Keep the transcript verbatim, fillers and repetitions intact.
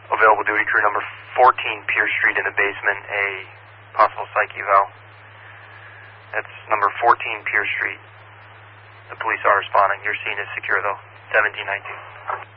Available duty crew number fourteen, Pierce Street in the basement, a possible psych eval. That's number fourteen, Pierce Street. The police are responding. Your scene is secure, though. seventeen nineteen.